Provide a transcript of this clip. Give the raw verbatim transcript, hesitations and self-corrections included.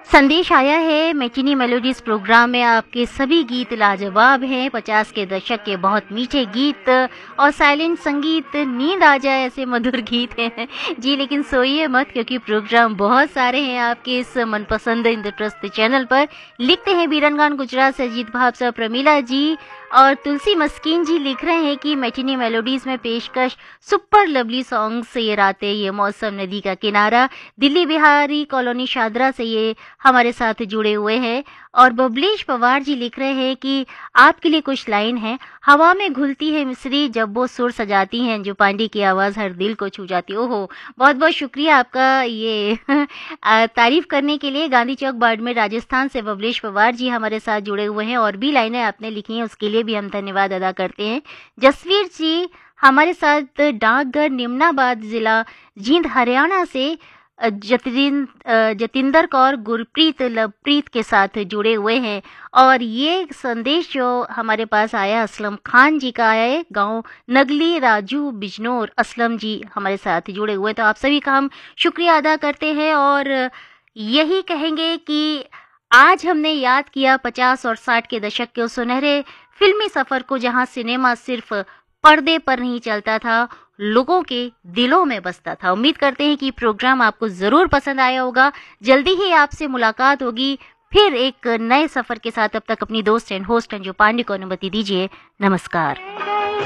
संदेश आया है मैटिनी मेलोडीज प्रोग्राम में आपके सभी गीत लाजवाब हैं। पचास के दशक के बहुत मीठे गीत और साइलेंट संगीत, नींद आ जाए ऐसे मधुर गीत हैं जी। लेकिन सोइए मत, क्योंकि प्रोग्राम बहुत सारे हैं आपके इस मनपसंद इंद्रप्रस्थ चैनल पर। लिखते हैं बीरनगान गुजरात से अजीत भावसा प्रमीला जी, और तुलसी मस्कीन जी लिख रहे हैं कि मैटिनी मेलोडीज में पेशकश सुपर लवली सॉन्ग्स, ये रातें, ये मौसम, नदी का किनारा। दिल्ली बिहारी कॉलोनी शादरा से ये हमारे साथ जुड़े हुए हैं। और बबलेश पवार जी लिख रहे हैं कि आपके लिए कुछ लाइन है। हवा में घुलती है मिस्री जब वो सुर सजाती हैं, जो पांडे की आवाज़ हर दिल को छू जाती है। ओहो, बहुत बहुत शुक्रिया आपका ये तारीफ करने के लिए। गांधी चौक बाड़मेर राजस्थान से बबलेश पवार जी हमारे साथ जुड़े हुए हैं, और भी लाइनें आपने लिखी हैं उसके लिए भी हम धन्यवाद अदा करते हैं। जसवीर जी हमारे साथ डाकघर निमनाबाद जिला जींद हरियाणा से जतिन जतिंदर कौर गुरप्रीत लवप्रीत के साथ जुड़े हुए हैं। और ये संदेश जो हमारे पास आया असलम खान जी का आया है, गांव नगली राजू बिजनौर। असलम जी हमारे साथ जुड़े हुए, तो आप सभी का हम शुक्रिया अदा करते हैं। और यही कहेंगे कि आज हमने याद किया पचास और साठ के दशक के उस सुनहरे फिल्मी सफ़र को, जहां सिनेमा सिर्फ पर्दे पर नहीं चलता था, लोगों के दिलों में बसता था। उम्मीद करते हैं कि प्रोग्राम आपको ज़रूर पसंद आया होगा। जल्दी ही आपसे मुलाकात होगी फिर एक नए सफ़र के साथ। अब तक अपनी दोस्त एंड होस्ट अंजू पांडे को अनुमति दीजिए। नमस्कार।